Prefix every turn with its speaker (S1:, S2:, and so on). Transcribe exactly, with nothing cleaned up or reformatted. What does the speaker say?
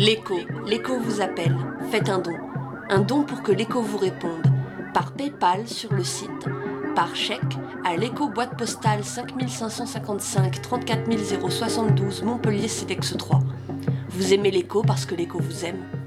S1: L'écho, l'écho vous appelle. Faites un don. Un don pour que l'écho vous réponde. Par PayPal sur le site, par chèque à l'écho boîte postale cinq cinq cent cinquante-cinq trente-quatre mille soixante-douze Montpellier C E D E X trois. Vous aimez l'écho parce que l'écho vous aime.